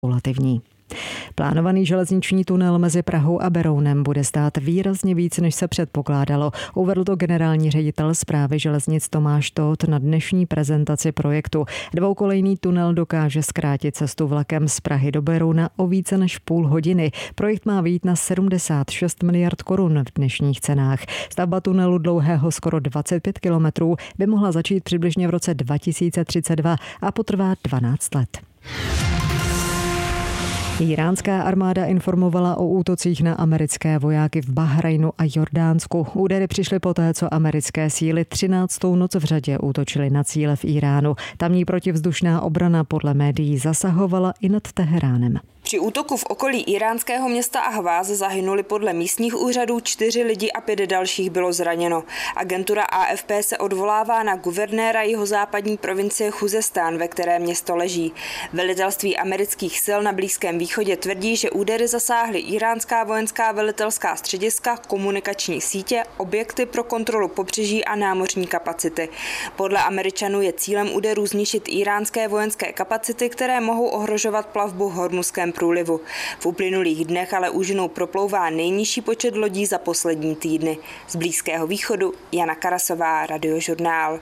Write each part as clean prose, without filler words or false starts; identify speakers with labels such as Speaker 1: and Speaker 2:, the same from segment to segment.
Speaker 1: spekulativní. Plánovaný železniční tunel mezi Prahou a Berounem bude stát výrazně víc, než se předpokládalo. Uvedl to generální ředitel Správy železnic Tomáš Tóth na dnešní prezentaci projektu. Dvoukolejný tunel dokáže zkrátit cestu vlakem z Prahy do Berouna o více než půl hodiny. Projekt má vyjít na 76 miliard korun v dnešních cenách. Stavba tunelu dlouhého skoro 25 kilometrů by mohla začít přibližně v roce 2032 a potrvá 12 let. Iránská armáda informovala o útocích na americké vojáky v Bahrajnu a Jordánsku. Údery přišly poté, co americké síly 13. noc v řadě útočily na cíle v Iránu. Tamní protivzdušná obrana podle médií zasahovala i nad Teheránem.
Speaker 2: Při útoku v okolí iránského města Ahváz zahynuli podle místních úřadů 4 lidi a 5 dalších bylo zraněno. Agentura AFP se odvolává na guvernéra jihozápadní provincie Chuzestán, ve které město leží. Velitelství amerických sil na Blízkém východě tvrdí, že údery zasáhly iránská vojenská velitelská střediska, komunikační sítě, objekty pro kontrolu pobřeží a námořní kapacity. Podle Američanů je cílem úderů zničit iránské vojenské kapacity, které mohou ohrožovat plavbu v Hormuzském průlivu. V uplynulých dnech ale úžinou proplouvá nejnižší počet lodí za poslední týdny. Z Blízkého východu Jana Karasová, Radiožurnál.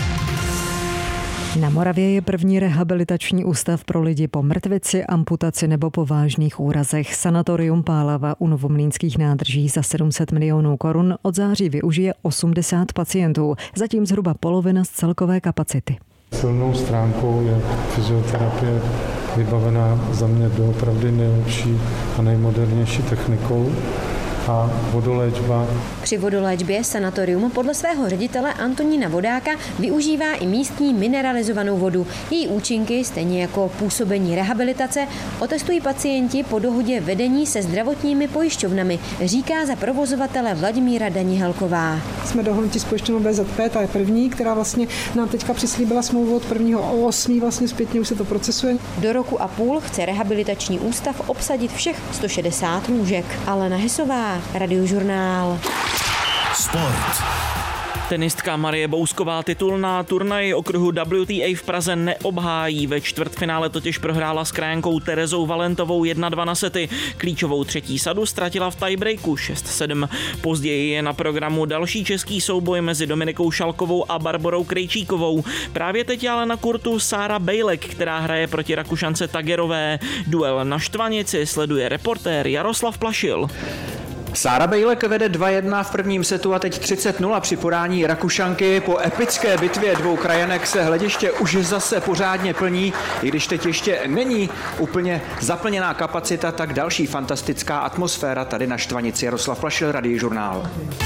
Speaker 1: Na Moravě je první rehabilitační ústav pro lidi po mrtvici, amputaci nebo po vážných úrazech. Sanatorium Pálava u Novomlýnských nádrží za 700 milionů korun od září využije 80 pacientů, zatím zhruba polovina z celkové kapacity.
Speaker 3: Silnou stránkou je fyzioterapie vybavená za mě doopravdy nejlepší a nejmodernější technikou a vodoléčba.
Speaker 4: Při vodoléčbě sanatorium podle svého ředitele Antonína Vodáka využívá i místní mineralizovanou vodu. Její účinky, stejně jako působení rehabilitace, otestují pacienti po dohodě vedení se zdravotními pojišťovnami, říká za provozovatele Vladimíra Danihelková.
Speaker 5: Jsme dohodnutí s pojišťovnou BZP, ta je první, která vlastně nám teďka přislíbila smlouvu od 1.8. vlastně zpětně už se to procesuje.
Speaker 4: Do roku a půl chce rehabilitační ústav obsadit všech 160 lůžek. Alena Hesová, Radiožurnál.
Speaker 6: Sport.
Speaker 7: Tenistka Marie Bousková titul na turnaji okruhu WTA v Praze neobhájí. Ve čtvrtfinále totiž prohrála s krajankou Terezou Valentovou 1-2 na sety. Klíčovou třetí sadu ztratila v tiebreaku 6-7. Později je na programu další český souboj mezi Dominikou Šalkovou a Barborou Krejčíkovou. Právě teď ale na kurtu Sára Bejlek, která hraje proti Rakušance Tagerové. Duel na štvanici sleduje reportér Jaroslav Plašil.
Speaker 8: Sára Bejlek vede 2-1 v prvním setu a teď 30-0 při podání Rakušanky. Po epické bitvě dvou krajanek se hlediště už zase pořádně plní. I když teď ještě není úplně zaplněná kapacita, tak další fantastická atmosféra tady na štvanici. Jaroslav Plašil, Radiožurnál.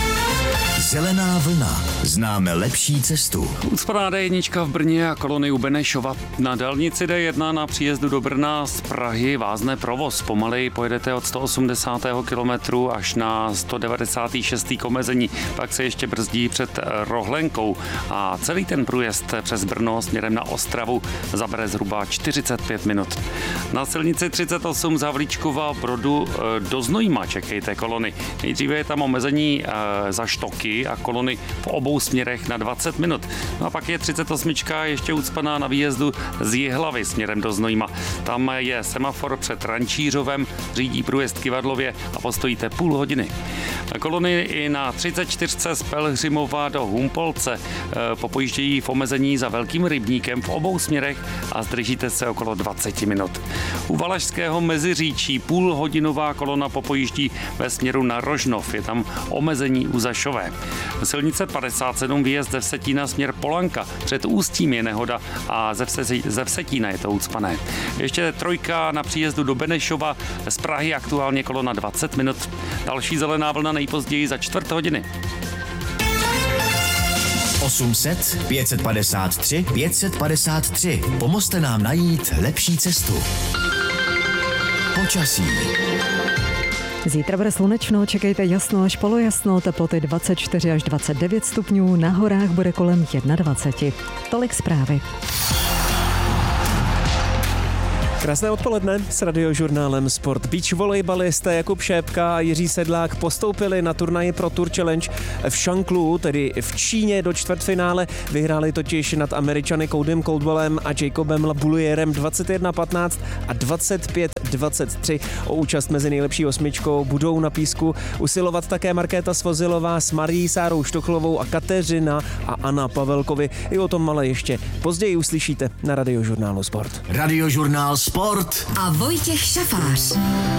Speaker 6: Zelená vlna. Známe lepší cestu.
Speaker 9: Ucpaná D1 v Brně a kolony u Benešova. Na dálnici D1 na příjezdu do Brna z Prahy vázne provoz. Pomaleji pojedete od 180. kilometru až na 196. omezení. Pak se ještě brzdí před Rohlenkou a celý ten průjezd přes Brno směrem na Ostravu zabere zhruba 45 minut. Na silnici 38 z Havlíčkova Brodu do Znojma čekejte kolony. Nejdříve je tam omezení za Štoky a kolony v obou směrech na 20 minut. No a pak je 38 ještě ucpaná na výjezdu z Jihlavy směrem do Znojma. Tam je semafor před Rančířovem, řídí průjezd Kyvadlově a postojíte půl hodiny. Kolony i na 34 z Pelhřimova do Humpolce popojíždějí v omezení za Velkým Rybníkem v obou směrech a zdržíte se okolo 20 minut. U Valašského Meziříčí půlhodinová kolona popojíždí ve směru na Rožnov. Je tam omezení u Zašové. Silnice 57 výjezd ze Vsetína směr Polanka. Před Ústím je nehoda a ze Vsetína je to ucpané. Ještě trojka na příjezdu do Benešova. Z Prahy aktuálně kolona 20 minut. Další zelená vlna nejpozději za čtvrt hodiny.
Speaker 6: 800 553 553. Pomozte nám najít lepší cestu. Počasí.
Speaker 1: Zítra bude slunečno, čekejte jasno až polojasno, teploty 24 až 29 stupňů, na horách bude kolem 21. Tolik zprávy.
Speaker 10: Krásné odpoledne s radiožurnálem Sport. Beach volejbalisté Jakub Šépka a Jiří Sedlák postoupili na turnaji pro Tour Challenge v Šanklu, tedy v Číně, do čtvrtfinále. Vyhráli totiž nad Američany Codym Caldwellem a Jacobem Labouillerem 21-15 a 25-23. O účast mezi nejlepší osmičkou budou na písku usilovat také Markéta Svozilová s Marií Sárou Štochlovou a Kateřina a Anna Pavelkovi. I o tom ale ještě později uslyšíte na radiožurnálu Sport.
Speaker 6: Radiožurnál Sport
Speaker 11: a Vojtěch Šafář.